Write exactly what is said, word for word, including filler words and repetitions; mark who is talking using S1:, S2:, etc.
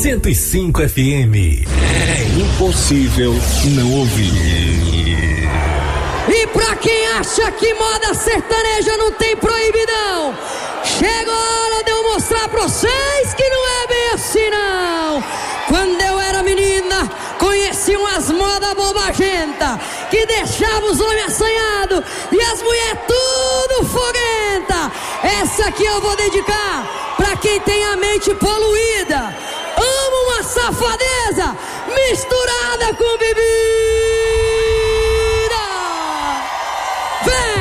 S1: cento e cinco F M. É impossível não ouvir.
S2: E pra quem acha que moda sertaneja não tem proibidão, chegou a hora de eu mostrar pra vocês que não é bem assim não. Quando eu era menina, conheci umas modas bobagentas que deixavam os homens assanhados e as mulheres tudo foguenta. Essa aqui eu vou dedicar pra quem tem a mente poluída, ama uma safadeza misturada com bebida. Vem!